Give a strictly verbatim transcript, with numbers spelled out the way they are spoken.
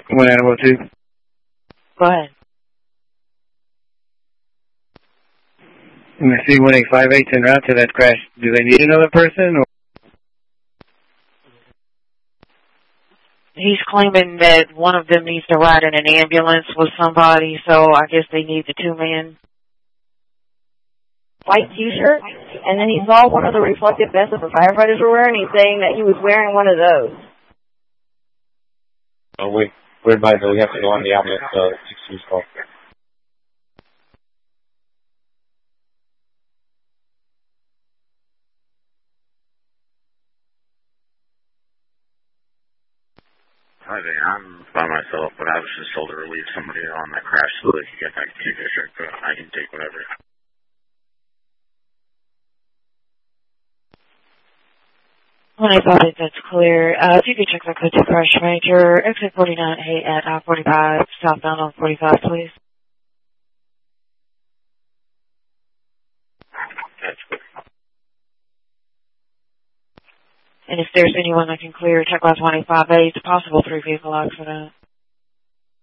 One animal two. Go ahead. And the C one eight five eight en route to that crash. Do they need another person? Or? He's claiming that one of them needs to ride in an ambulance with somebody, so I guess they need the two-man. White T-shirt, and then he saw one of the reflective vests that the firefighters were wearing, and he's saying that he was wearing one of those. Oh, we, we're advised that we have to go on the ambulance, uh, six two call. Hi there, I'm by myself, but I was just told to relieve somebody on that crash so they could get back to T-District, but I can take whatever. When I thought that that's clear, uh, if you could check the code to crash major, exit forty-nine A at I forty-five, southbound on forty-five, please. That's good. And if there's anyone that can clear check one twenty-five A, it's a possible three-vehicle accident.